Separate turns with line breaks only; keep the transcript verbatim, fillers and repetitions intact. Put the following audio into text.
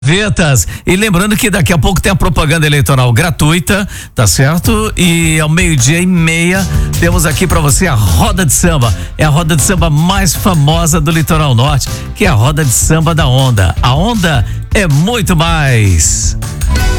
Vetas. E lembrando que daqui a pouco tem a propaganda eleitoral gratuita, tá certo? E ao meio-dia e meia temos aqui pra você a roda de samba. É a roda de samba mais famosa do Litoral Norte, que é a roda de samba da Onda. A Onda é muito mais.